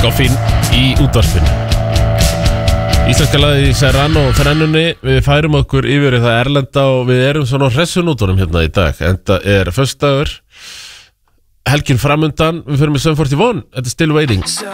Goffin í útvarpinu. Íslenska lagið í Serrano og þrennunni. Við færum okkur yfir í það erlenda og við erum svona hressunútunum hérna í dag. Enda föstudagur, helgin framundan. Við förum í Sum 41. Þetta Still Waiting.